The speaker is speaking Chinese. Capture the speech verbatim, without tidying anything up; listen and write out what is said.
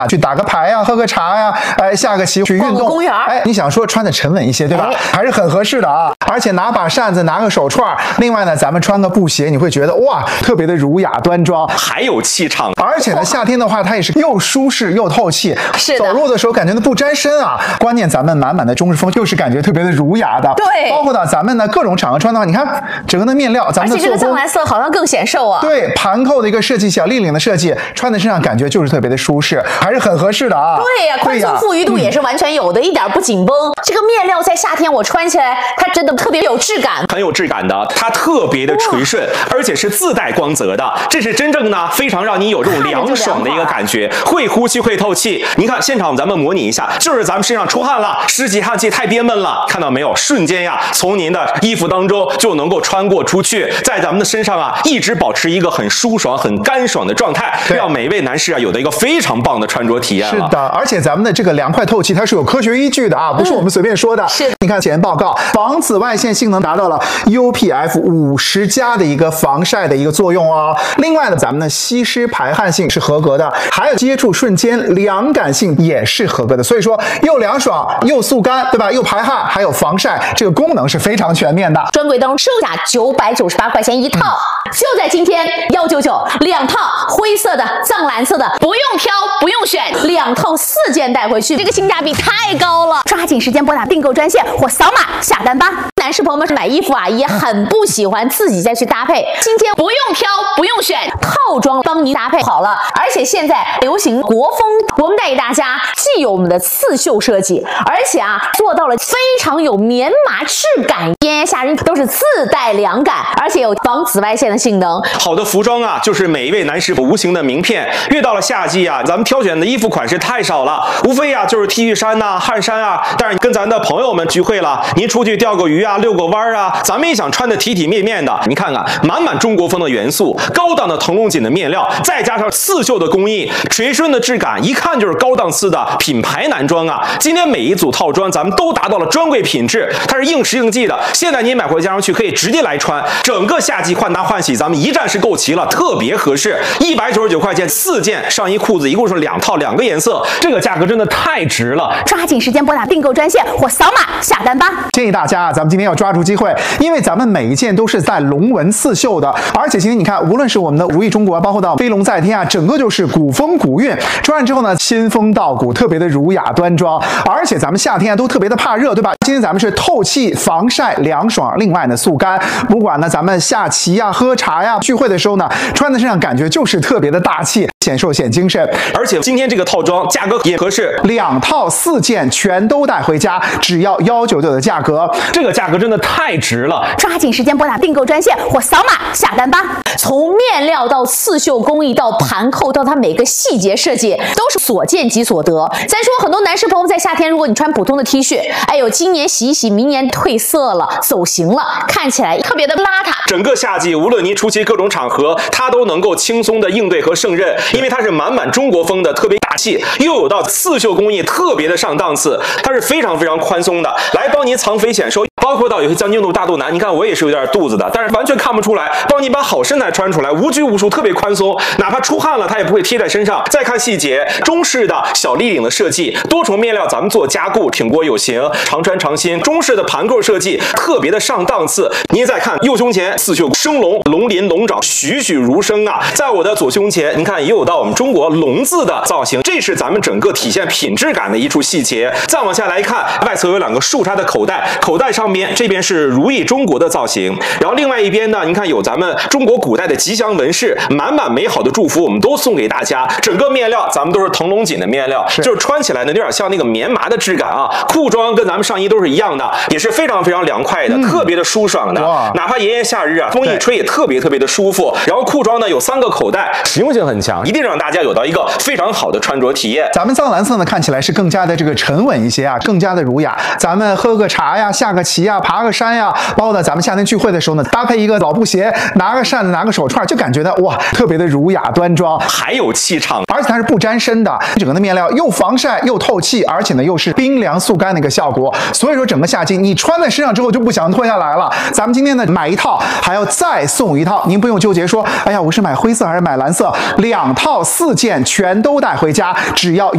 去打个牌呀、喝个茶呀，哎，下个棋去运动， 公园， 哎，你想说穿的沉稳一些，对吧？哎、还是很合适的啊。而且拿把扇子，拿个手串，另外呢，咱们穿个布鞋，你会觉得哇，特别的儒雅端庄， 还有气场。 而且呢，夏天的话，它也是又舒适又透气， 是的， 走路的时候感觉呢不沾身啊。关键咱们满满的中式风，又是感觉特别的儒雅的。 对， 包括呢，咱们呢各种场合穿的话，你看整个的面料，咱们的做工， 而且这个藏蓝色好像更显瘦啊。 对，盘扣的一个设计，小立领的设计，穿在身上感觉就是特别的舒适，还是很合适的啊。 对呀、啊，宽松富裕度也是完全有的，嗯、一点不紧绷。这个面料在夏天我穿起来，它真的特别有质感， 很有质感的，它特别的垂顺，而且是自带光泽的，这是真正呢非常让你有这种凉爽的一个感觉，会呼吸会透气。您看现场咱们模拟一下，就是咱们身上出汗了，湿气汗气太憋闷了，看到没有？瞬间呀，从您的衣服当中就能够穿过出去，在咱们的身上啊，一直保持一个很舒爽、很干爽的状态，让每一位男士啊有的一个非常棒的穿着体验了。 是的，而且咱们的这个凉快透气，它是有科学依据的啊，不是我们随便说的。 嗯、是， 你看检验报告，防紫外线性能达到了 U P F 五十 加的一个防晒的一个作用哦。另外呢，咱们的吸湿排汗性是合格的，还有接触瞬间凉感性也是合格的。所以说，又凉爽又速干，对吧？又排汗，还有防晒，这个功能是非常全面的。 专柜当中售价九百九十八块钱一套，嗯、就在今天一九九两套灰色的、藏蓝色的，不用挑，不用选，两套四件带回去，这个性价比太高了！抓紧时间拨打订购专线或扫码下单吧。男士朋友们买衣服啊，也很不喜欢自己再去搭配，今天不用挑，不用选，套装帮您搭配好了。而且现在流行国风，我们带给大家既有我们的刺绣设计，而且啊做到了非常有棉麻质感，炎炎夏日都是自带凉感，而且有防紫外线的性能。 好的服装啊，就是每一位男士无形的名片。越到了夏季啊，咱们挑选的衣服款式太少了，无非啊就是 T 恤衫呐、啊、汗衫啊。但是跟咱的朋友们聚会了，您出去钓个鱼啊、遛个弯啊，咱们也想穿的体体面面的。你看看，满满中国风的元素，高档的腾龙锦的面料，再加上刺绣的工艺，垂顺的质感，一看就是高档次的品牌男装啊。今天每一组套装咱们都达到了专柜品质，它是应时应季的。现在您买回家上去可以直接来穿，整个夏季换搭换洗咱们一站式购齐了，特别合适。一百九十九块钱四件上衣裤子，一共是两套两个颜色，这个价格真的太值了！ 抓紧时间拨打订购专线或扫码下单吧。 建议大家啊，咱们今天要抓住机会，因为咱们每一件都是带龙纹刺绣的，而且今天你看，无论是我们的如意中国，包括到飞龙在天啊，整个就是古风古韵。穿上之后呢，新风道骨，特别的儒雅端庄。而且咱们夏天啊都特别的怕热，对吧？今天咱们是透气、防晒、凉爽，另外呢速干。不管呢咱们下棋呀、喝茶呀、聚会的时候呢，穿在身上感觉就是特别的大气，显瘦显精神。 而且今天这个套装价格也合适， 两套四件全都带回家，只要一九九的价格， 这个价格真的太值了！ 抓紧时间拨打订购专线或扫码下单吧。从面料到刺绣工艺到盘扣到它每个细节设计，都是所见即所得。咱说很多男士朋友在夏天，如果你穿普通的 T 恤，哎呦，今年洗一洗，明年褪色了、走形了，看起来特别的邋遢。 整个夏季，无论您出席各种场合，它都能够轻松的应对和胜任，因为它是满满中国风的，特别大气，又有到刺绣工艺，特别的上档次，它是非常非常宽松的，来帮您藏肥显瘦。包括到有些将军肚、大肚腩，你看我也是有点肚子的，但是完全看不出来，帮你把好身材穿出来，无拘无束，特别宽松，哪怕出汗了，它也不会贴在身上。再看细节，中式的小立领的设计，多重面料咱们做加固，挺过有型，常穿常新。中式的盘扣设计，特别的上档次。您再看右胸前刺绣生龙，龙鳞龙爪栩栩如生啊！在我的左胸前，您看也有到我们中国龙字的造型，这是咱们整个体现品质感的一处细节。再往下来看，外侧有两个竖插的口袋，口袋上边这边是如意中国的造型，然后另外一边呢，您看有咱们中国古代的吉祥纹饰，满满美好的祝福，我们都送给大家。整个面料咱们都是腾龙锦的面料，是就是穿起来呢有点像那个棉麻的质感啊。裤装跟咱们上衣都是一样的，也是非常非常凉快的，嗯、特别的舒爽的。哪怕炎炎夏日啊，风一吹也特别特别的舒服。然后裤装呢有三个口袋，实用性很强，一定让大家有到一个非常好的穿着体验。 咱们藏蓝色呢看起来是更加的这个沉稳一些啊，更加的儒雅。咱们喝个茶呀、下个棋呀、爬个山呀，包括呢咱们夏天聚会的时候呢，搭配一个老布鞋，拿个扇子，拿个手串，就感觉呢哇，特别的儒雅端庄， 还有气场， 而且它是不沾身的，整个的面料又防晒又透气，而且呢又是冰凉速干的一个效果。所以说整个夏季你穿在身上之后就不想脱下来了。咱们今天呢买一套还要再送一套，您不用纠结说，哎呀我是买灰色还是买蓝色，两套四件全都带回家，只要